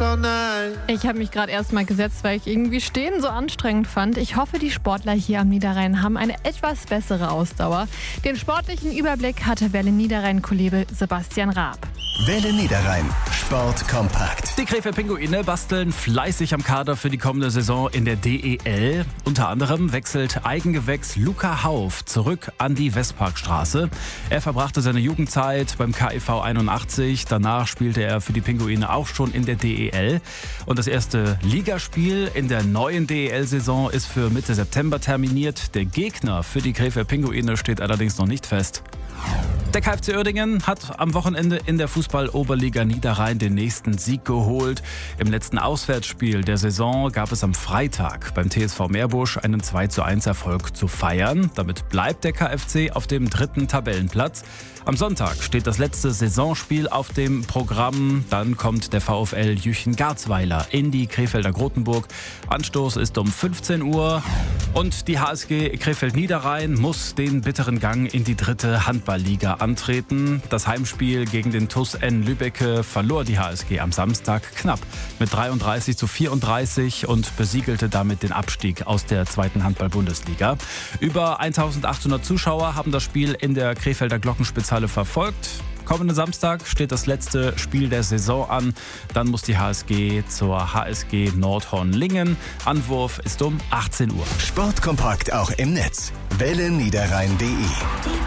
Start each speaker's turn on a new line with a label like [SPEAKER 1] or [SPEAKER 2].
[SPEAKER 1] all night.
[SPEAKER 2] Ich habe mich gerade erst mal gesetzt, weil ich irgendwie Stehen so anstrengend fand. Ich hoffe, die Sportler hier am Niederrhein haben eine etwas bessere Ausdauer. Den sportlichen Überblick hatte Welle Niederrhein-Kollege Sebastian Raab.
[SPEAKER 3] Welle Niederrhein. Sport kompakt.
[SPEAKER 4] Die Krefeld Pinguine basteln fleißig am Kader für die kommende Saison in der DEL. Unter anderem wechselt Eigengewächs Luca Hauf zurück an die Westparkstraße. Er verbrachte seine Jugendzeit beim KIV 81. Danach spielte er für die Pinguine auch schon in der DEL. Und das erste Ligaspiel in der neuen DEL-Saison ist für Mitte September terminiert. Der Gegner für die Krefeld Pinguine steht allerdings noch nicht fest. Der KFC Uerdingen hat am Wochenende in der Fußball-Oberliga Niederrhein den nächsten Sieg geholt. Im letzten Auswärtsspiel der Saison gab es am Freitag beim TSV Meerbusch einen 2:1 Erfolg zu feiern. Damit bleibt der KFC auf dem 3. Tabellenplatz. Am Sonntag steht das letzte Saisonspiel auf dem Programm. Dann kommt der VfL Jüchen-Garzweiler in die Krefelder Grotenburg. Anstoß ist um 15 Uhr. Und die HSG Krefeld-Niederrhein muss den bitteren Gang in die 3. Handballliga antreten. Das Heimspiel gegen den TuS N Lübbecke verlor die HSG am Samstag knapp mit 33:34 und besiegelte damit den Abstieg aus der 2. Handball-Bundesliga. Über 1800 Zuschauer haben das Spiel in der Krefelder Glockenspitzhalle verfolgt. Kommenden Samstag steht das letzte Spiel der Saison an. Dann muss die HSG zur HSG Nordhorn-Lingen. Anwurf ist um 18 Uhr.
[SPEAKER 3] Sport kompakt auch im Netz. Welle Niederrhein.de